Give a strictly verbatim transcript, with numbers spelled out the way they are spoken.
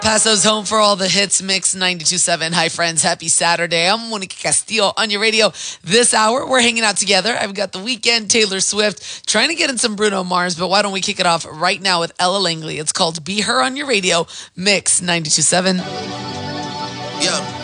Paso's home for all the hits, Mix ninety-two point seven. Hi, friends. Happy Saturday. I'm Monica Castillo on your radio. This hour, we're hanging out together. I've got The Weeknd, Taylor Swift, trying to get in some Bruno Mars, but why don't we kick it off right now with Ella Langley? It's called Be Her on your radio, Mix ninety-two point seven. Yeah.